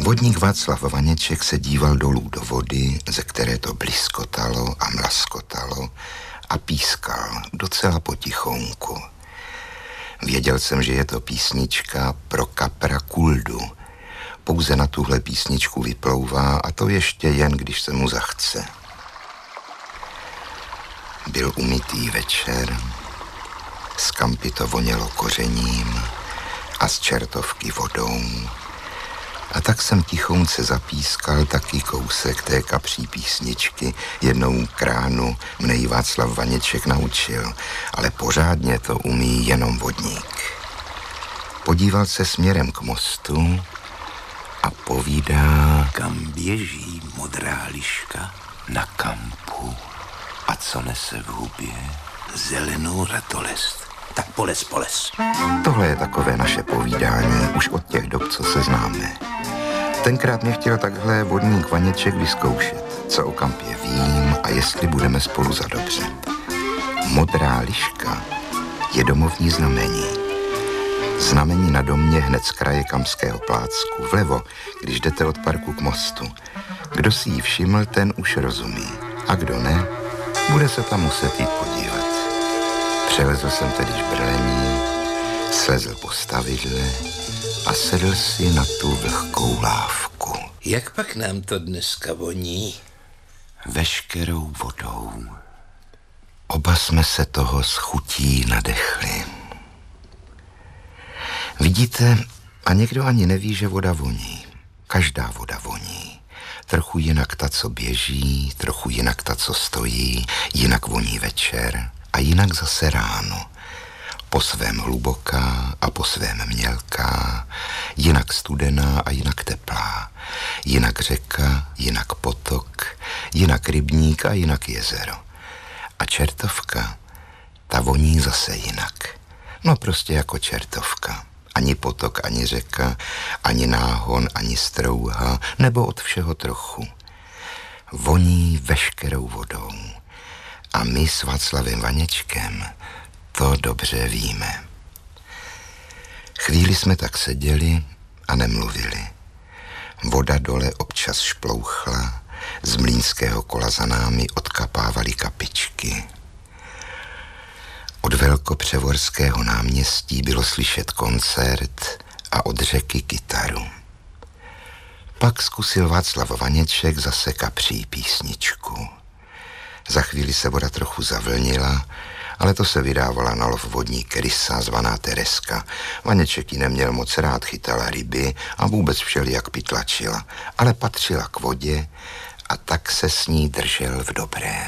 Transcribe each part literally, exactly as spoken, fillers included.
Vodník Václav Vaněček se díval dolů do vody, ze které to bliskotalo a mlaskotalo a pískal docela potichonku. Věděl jsem, že je to písnička pro kapra Kuldu. Pouze na tuhle písničku vyplouvá a to ještě jen, když se mu zachce. Byl umytý večer, z kampy to vonělo kořením a z čertovky vodou. A tak jsem tichounce zapískal taky kousek té kapří písničky. Jednou kránu mne ji Václav Vaněček naučil, ale pořádně to umí jenom vodník. Podíval se směrem k mostu a povídá: Kam běží modrá liška? Na kampu. A co nese v hubě? Zelenou ratolest. Tak poles, poles. Tohle je takové naše povídání už od těch dob, co se známe. Tenkrát mě chtěl takhle vodník Vaněček vyzkoušet, co o kampě vím a jestli budeme spolu za dobře. Modrá liška je domovní znamení. Znamení na domě hned z kraje Kamského plácku, vlevo, když jdete od parku k mostu. Kdo si ji všiml, ten už rozumí. A kdo ne, bude se tam muset jít podívat. Přelezl jsem tedy žbrlení, slezl po stavidle a sedl si na tu vlhkou lávku. Jak pak nám to dneska voní? Veškerou vodou. Oba jsme se toho s chutí nadechli. Vidíte, a někdo ani neví, že voda voní. Každá voda voní. Trochu jinak ta, co běží, trochu jinak ta, co stojí, jinak voní večer a jinak zase ráno. Po svém hluboká a po svém mělká, jinak studená a jinak teplá. Jinak řeka, jinak potok, jinak rybník a jinak jezero. A čertovka, ta voní zase jinak. No prostě jako čertovka. Ani potok, ani řeka, ani náhon, ani strouha, nebo od všeho trochu. Voní veškerou vodou. A my s Václavem Vaněčkem to dobře víme. Chvíli jsme tak seděli a nemluvili. Voda dole občas šplouchla, z mlýnského kola za námi odkapávaly kapičky. Od Velkopřevorského náměstí bylo slyšet koncert a od řeky kytaru. Pak zkusil Václav Vaněček zase kapří písničku. Za chvíli se voda trochu zavlnila, ale to se vydávala na lov vodník rysa zvaná Tereska. Vaněček ji neměl moc rád, chytala ryby a vůbec všelijak pytlačila, ale patřila k vodě a tak se s ní držel v dobrém.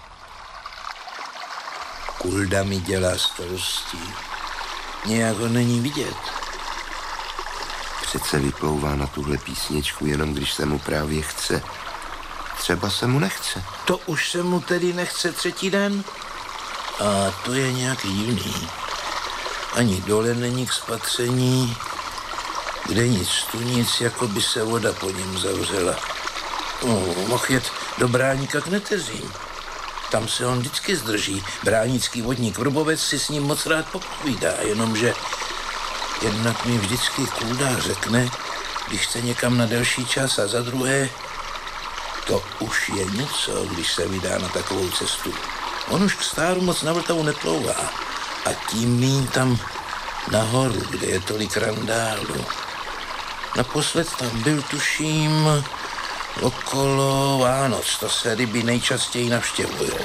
Kulda mi dělá starosti. Nějak ho není vidět. Přece vyplouvá na tuhle písničku jenom když se mu právě chce. Třeba se mu nechce. To už se mu tedy nechce třetí den? A to je nějaký divný. Ani dole není k spatření, kde nic tu nic, jako by se voda po něm zavřela. Oh, mohl jet do Bráníka k Netezím. Tam se on vždycky zdrží. Bránický vodník Vrbovec si s ním moc rád popovídá, jenomže jednak mi vždycky Kulda řekne, když chce někam na delší čas, a za druhé, to už je něco, když se vydá na takovou cestu. On už k Stáru moc na Vltavu neplouvá a tím míň tam nahoru, kde je tolik randálů. Naposled tam byl, tuším, okolo Vánoc, to se ryby nejčastěji navštěvujou.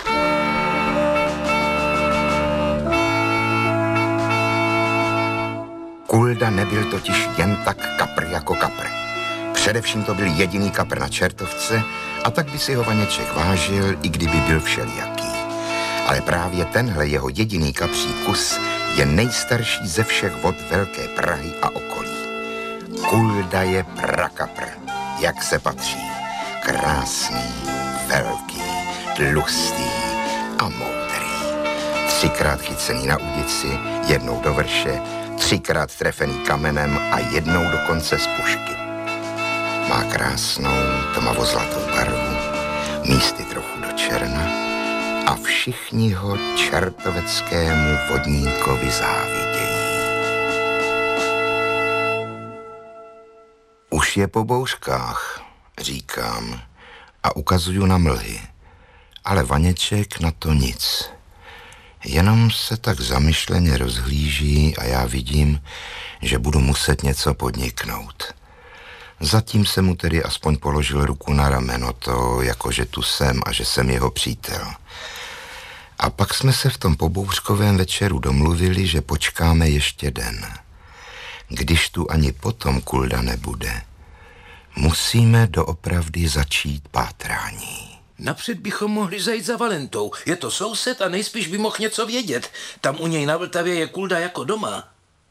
Kulda nebyl totiž jen tak kapr jako kapr. Především to byl jediný kapr na Čertovce a tak by si ho Vaněček vážil, i kdyby byl všelijaký. Ale právě tenhle jeho jediný kapří kus je nejstarší ze všech vod Velké Prahy a okolí. Kulda je prakapr, jak se patří. Krásný, velký, tlustý a moudrý. Třikrát chycený na udici, jednou do vrše, třikrát trefený kamenem a jednou dokonce z pušky. Má krásnou tmavozlatou barvu, místy trochu do černa a všichni ho čertoveckému vodníkovi závidějí. Už Už je po bouřkách, říkám a ukazuju na mlhy. Ale Vaněček na to nic. Jenom se tak zamyšleně rozhlíží a já vidím, že budu muset něco podniknout. Zatím jsem mu tedy aspoň položil ruku na rameno, to jako že tu jsem a že jsem jeho přítel. A pak jsme se v tom pobouřkovém večeru domluvili, že počkáme ještě den. Když tu ani potom Kulda nebude, musíme doopravdy začít pátrání. Napřed bychom mohli zajít za Valentou. Je to soused a nejspíš by mohl něco vědět. Tam u něj na Vltavě je Kulda jako doma.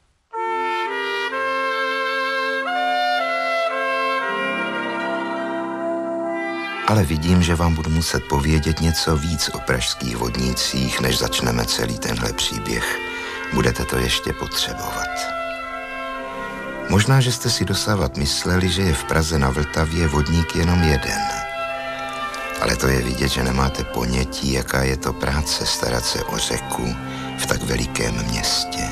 Ale vidím, že vám budu muset povědět něco víc o pražských vodnících, než začneme celý tenhle příběh. Budete to ještě potřebovat. Možná, že jste si dosávat mysleli, že je v Praze na Vltavě vodník jenom jeden. Ale to je vidět, že nemáte ponětí, jaká je to práce starat se o řeku v tak velikém městě.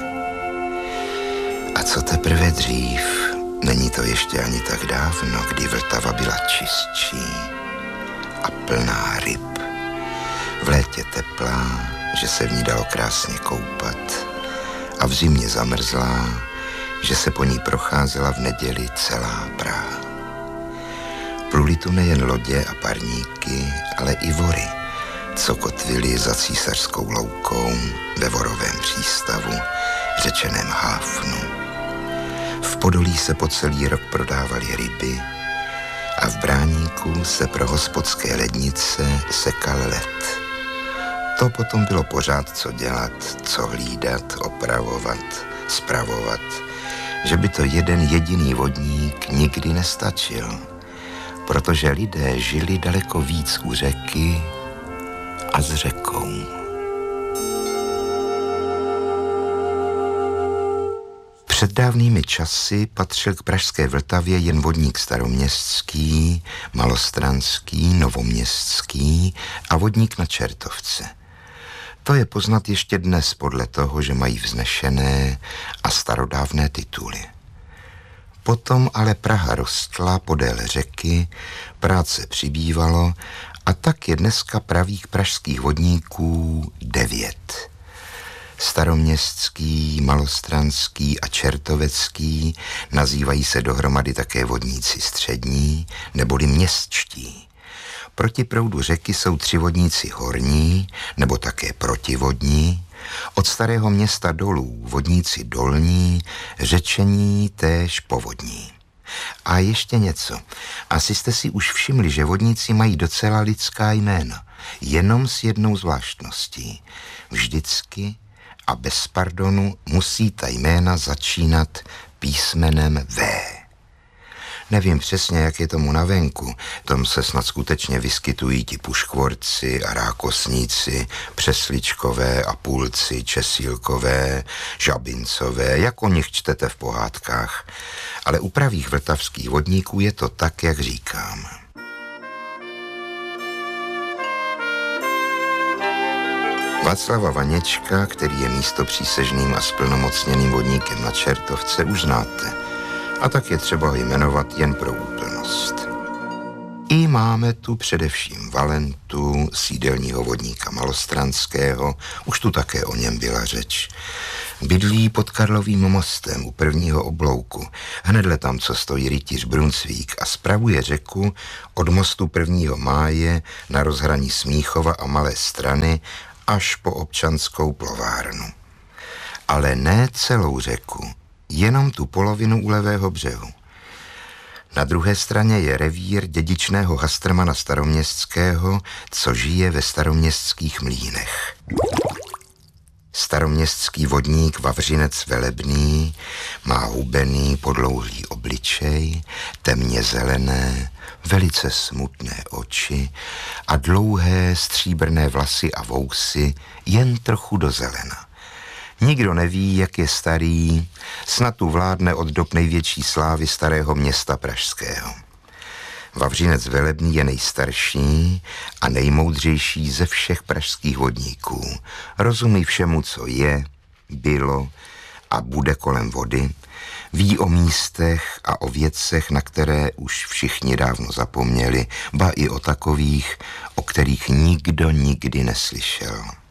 A co teprve dřív, není to ještě ani tak dávno, kdy Vltava byla čistší a plná ryb. V létě teplá, že se v ní dalo krásně koupat, a v zimě zamrzlá, že se po ní procházela v neděli celá Praha. Pluli tu nejen lodě a parníky, ale i vory, co kotvili za Císařskou loukou ve Vorovém přístavu, řečeném Háfnu. V Podolí se po celý rok prodávaly ryby a v Bráníku se pro hospodské lednice sekal led. To potom bylo pořád co dělat, co hlídat, opravovat, spravovat, že by to jeden jediný vodník nikdy nestačil, protože lidé žili daleko víc u řeky a s řekou. Před dávnými časy patřil k pražské Vltavě jen vodník staroměstský, malostranský, novoměstský a vodník na Čertovce. To je poznat ještě dnes podle toho, že mají vznešené a starodávné tituly. Potom ale Praha rostla podél řeky, práce přibývalo a tak je dneska pravých pražských vodníků devět. Staroměstský, malostranský a čertovecký nazývají se dohromady také vodníci střední neboli městští. Proti proudu řeky jsou tři vodníci horní nebo také protivodní, od Starého Města dolů vodníci dolní, řečení též povodní. A ještě něco. Asi jste si už všimli, že vodníci mají docela lidská jména, jenom s jednou zvláštností. Vždycky a bez pardonu musí ta jména začínat písmenem V. Nevím přesně, jak je tomu na venku. Tam se snad skutečně vyskytují ti puškvorci a rákosníci, přesličkové a půlci, česílkové, žabincové, jak o nich čtete v pohádkách. Ale u pravých vltavských vodníků je to tak, jak říkám. Václava Vaněčka, který je místopřísežným a splnomocněným vodníkem na Čertovce, už znáte. A tak je třeba ho jmenovat jen pro úplnost. I máme tu především Valentu, sídelního vodníka malostranského, už tu také o něm byla řeč. Bydlí pod Karlovým mostem u prvního oblouku, hnedle tam, co stojí rytíř Brunsvík, a spravuje řeku od mostu prvního máje na rozhraní Smíchova a Malé Strany až po Občanskou plovárnu. Ale ne celou řeku, jenom tu polovinu u levého břehu. Na druhé straně je revír dědičného Hastrmana Staroměstského, co žije ve staroměstských mlýnech. Staroměstský vodník Vavřinec Velebný má hubený podlouhlý obličej, temně zelené, velice smutné oči a dlouhé stříbrné vlasy a vousy jen trochu do zelena. Nikdo neví, jak je starý, snad tu vládne od dob největší slávy Starého Města pražského. Vavřinec Velebný je nejstarší a nejmoudřejší ze všech pražských vodníků. Rozumí všemu, co je, bylo a bude kolem vody, Ví o místech a o věcech, na které už všichni dávno zapomněli, ba i o takových, o kterých nikdo nikdy neslyšel.